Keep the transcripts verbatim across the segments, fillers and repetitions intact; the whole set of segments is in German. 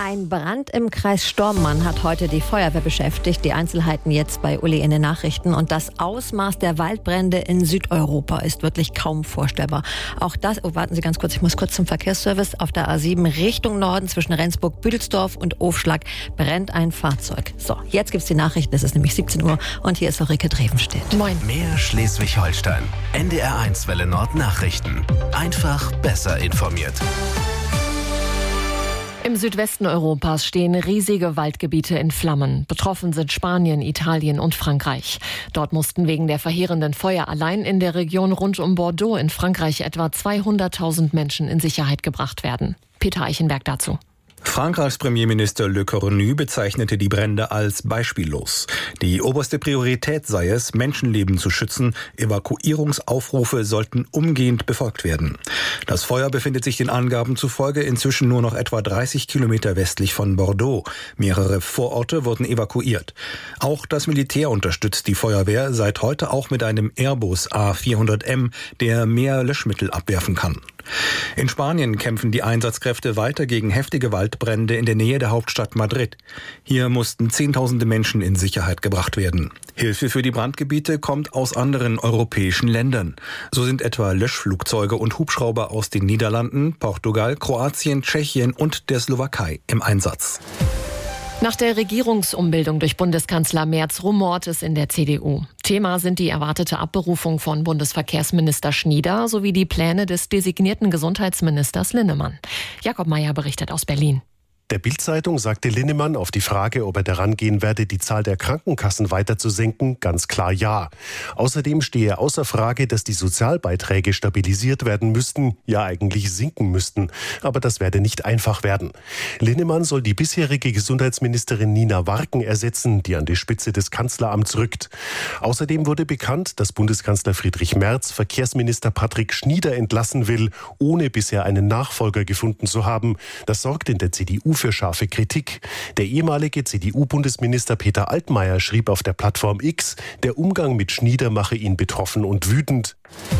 Ein Brand im Kreis Stormann hat heute die Feuerwehr beschäftigt. Die Einzelheiten jetzt bei Uli in den Nachrichten. Und das Ausmaß der Waldbrände in Südeuropa ist wirklich kaum vorstellbar. Auch das, oh, warten Sie ganz kurz, ich muss kurz zum Verkehrsservice. Auf der A sieben Richtung Norden zwischen Rendsburg, Büdelsdorf und Ofschlag brennt ein Fahrzeug. So, jetzt gibt's die Nachrichten. Es ist nämlich siebzehn Uhr und hier ist Ulrike Drevenstedt. Moin. Mehr Schleswig-Holstein. N D R eins Welle Nord Nachrichten. Einfach besser informiert. Im Südwesten Europas stehen riesige Waldgebiete in Flammen. Betroffen sind Spanien, Italien und Frankreich. Dort mussten wegen der verheerenden Feuer allein in der Region rund um Bordeaux in Frankreich etwa zweihunderttausend Menschen in Sicherheit gebracht werden. Peter Eichenberg dazu. Frankreichs Premierminister Le Cornu bezeichnete die Brände als beispiellos. Die oberste Priorität sei es, Menschenleben zu schützen. Evakuierungsaufrufe sollten umgehend befolgt werden. Das Feuer befindet sich den Angaben zufolge inzwischen nur noch etwa dreißig Kilometer westlich von Bordeaux. Mehrere Vororte wurden evakuiert. Auch das Militär unterstützt die Feuerwehr, seit heute auch mit einem Airbus A vierhundert M, der mehr Löschmittel abwerfen kann. In Spanien kämpfen die Einsatzkräfte weiter gegen heftige Waldbrände in der Nähe der Hauptstadt Madrid. Hier mussten Zehntausende Menschen in Sicherheit gebracht werden. Hilfe für die Brandgebiete kommt aus anderen europäischen Ländern. So sind etwa Löschflugzeuge und Hubschrauber aus den Niederlanden, Portugal, Kroatien, Tschechien und der Slowakei im Einsatz. Nach der Regierungsumbildung durch Bundeskanzler Merz rumort es in der C D U. Thema sind die erwartete Abberufung von Bundesverkehrsminister Schnieder sowie die Pläne des designierten Gesundheitsministers Linnemann. Jakob Mayer berichtet aus Berlin. Der Bild-Zeitung sagte Linnemann auf die Frage, ob er daran gehen werde, die Zahl der Krankenkassen weiter zu senken, ganz klar ja. Außerdem stehe außer Frage, dass die Sozialbeiträge stabilisiert werden müssten, ja eigentlich sinken müssten. Aber das werde nicht einfach werden. Linnemann soll die bisherige Gesundheitsministerin Nina Warken ersetzen, die an die Spitze des Kanzleramts rückt. Außerdem wurde bekannt, dass Bundeskanzler Friedrich Merz Verkehrsminister Patrick Schnieder entlassen will, ohne bisher einen Nachfolger gefunden zu haben. Das sorgt in der C D U für scharfe Kritik. Der ehemalige C D U-Bundesminister Peter Altmaier schrieb auf der Plattform X, der Umgang mit Schnieder mache ihn betroffen und wütend.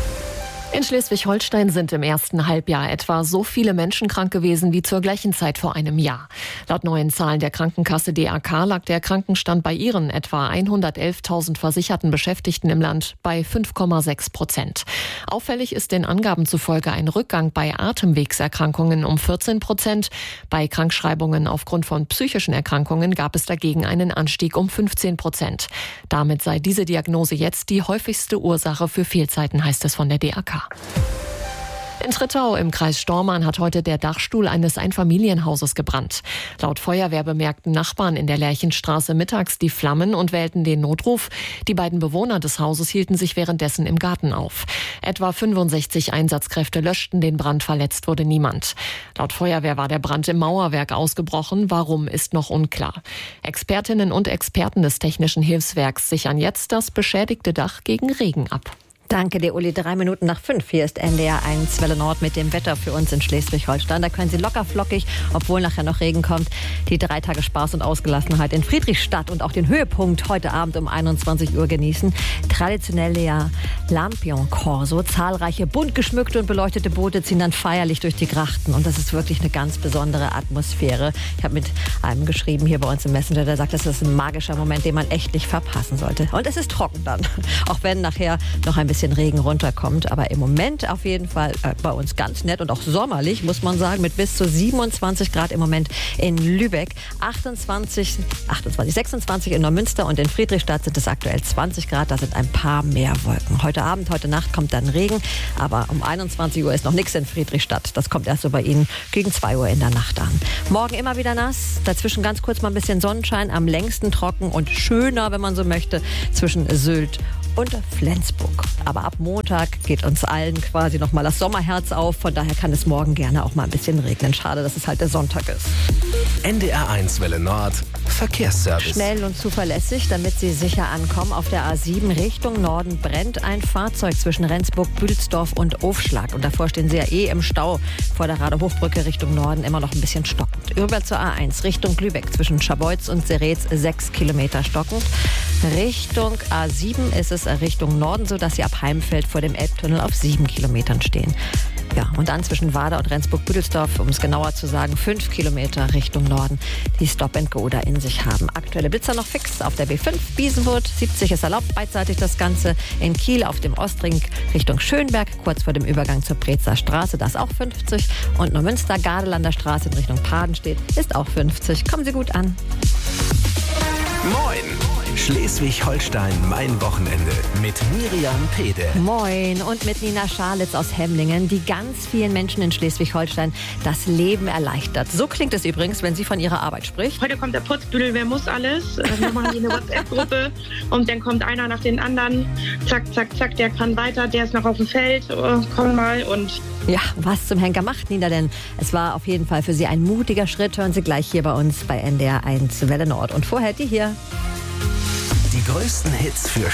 In Schleswig-Holstein sind im ersten Halbjahr etwa so viele Menschen krank gewesen wie zur gleichen Zeit vor einem Jahr. Laut neuen Zahlen der Krankenkasse D A K lag der Krankenstand bei ihren etwa hundertelftausend versicherten Beschäftigten im Land bei fünf Komma sechs Prozent. Auffällig ist den Angaben zufolge ein Rückgang bei Atemwegserkrankungen um vierzehn Prozent. Bei Krankschreibungen aufgrund von psychischen Erkrankungen gab es dagegen einen Anstieg um fünfzehn Prozent. Damit sei diese Diagnose jetzt die häufigste Ursache für Fehlzeiten, heißt es von der D A K. In Trittau im Kreis Stormann hat heute der Dachstuhl eines Einfamilienhauses gebrannt. Laut Feuerwehr bemerkten Nachbarn in der Lerchenstraße mittags die Flammen und wählten den Notruf. Die beiden Bewohner des Hauses hielten sich währenddessen im Garten auf. Etwa fünfundsechzig Einsatzkräfte löschten den Brand, verletzt wurde niemand. Laut Feuerwehr war der Brand im Mauerwerk ausgebrochen. Warum, ist noch unklar. Expertinnen und Experten des Technischen Hilfswerks sichern jetzt das beschädigte Dach gegen Regen ab. Danke dir, Uli. Drei Minuten nach fünf. Hier ist N D R eins Welle Nord mit dem Wetter für uns in Schleswig-Holstein. Da können Sie locker flockig, obwohl nachher noch Regen kommt, die drei Tage Spaß und Ausgelassenheit in Friedrichstadt und auch den Höhepunkt heute Abend um einundzwanzig Uhr genießen. Traditionell ja Lampion Corso. Zahlreiche bunt geschmückte und beleuchtete Boote ziehen dann feierlich durch die Grachten. Und das ist wirklich eine ganz besondere Atmosphäre. Ich habe mit einem geschrieben hier bei uns im Messenger, der sagt, das ist ein magischer Moment, den man echt nicht verpassen sollte. Und es ist trocken dann, auch wenn nachher noch ein bisschen bisschen Regen runterkommt, aber im Moment auf jeden Fall äh, bei uns ganz nett und auch sommerlich, muss man sagen, mit bis zu siebenundzwanzig Grad im Moment in Lübeck, achtundzwanzig, achtundzwanzig, sechsundzwanzig in Neumünster und in Friedrichstadt sind es aktuell zwanzig Grad, da sind ein paar mehr Wolken. Heute Abend, heute Nacht kommt dann Regen, aber um einundzwanzig Uhr ist noch nichts in Friedrichstadt. Das kommt erst so bei Ihnen gegen zwei Uhr in der Nacht an. Morgen immer wieder nass, dazwischen ganz kurz mal ein bisschen Sonnenschein, am längsten trocken und schöner, wenn man so möchte, zwischen Sylt und Flensburg. Aber ab Montag geht uns allen quasi nochmal das Sommerherz auf. Von daher kann es morgen gerne auch mal ein bisschen regnen. Schade, dass es halt der Sonntag ist. N D R eins Welle Nord Verkehrsservice. Schnell und zuverlässig, damit Sie sicher ankommen. Auf der A sieben Richtung Norden brennt ein Fahrzeug zwischen Rendsburg, Büdelsdorf und Ofschlag. Und davor stehen Sie ja eh im Stau vor der Radehochbrücke Richtung Norden, immer noch ein bisschen stockend. Rüber zur A eins Richtung Lübeck zwischen Scharbeutz und Seretz sechs Kilometer stockend. Richtung A sieben ist es Richtung Norden, so dass Sie ab Heimfeld vor dem Elbtunnel auf sieben Kilometern stehen. Ja, und dann zwischen Wader und Rendsburg-Büdelsdorf, um es genauer zu sagen, fünf Kilometer Richtung Norden, die Stop-and-Go da in sich haben. Aktuelle Blitzer noch fix auf der B fünf, Biesenwurth, siebzig ist erlaubt, beidseitig das Ganze. In Kiel auf dem Ostring Richtung Schönberg, kurz vor dem Übergang zur Brezer Straße, das auch fünfzig. Und Neumünster, Gardelander Straße in Richtung Padenstedt ist auch fünfzig. Kommen Sie gut an. Moin! Schleswig-Holstein, mein Wochenende mit Miriam Pede. Moin, und mit Nina Schalitz aus Hemlingen, die ganz vielen Menschen in Schleswig-Holstein das Leben erleichtert. So klingt es übrigens, wenn sie von ihrer Arbeit spricht. Heute kommt der Putzbüdel, wer muss alles? Wir machen hier eine WhatsApp-Gruppe und dann kommt einer nach den anderen. Zack, zack, zack, der kann weiter, der ist noch auf dem Feld. Oh, komm mal und... Ja, was zum Henker macht Nina denn? Es war auf jeden Fall für sie ein mutiger Schritt. Hören Sie gleich hier bei uns bei N D R eins Welle Nord. Und vorher die hier. Die größten Hits für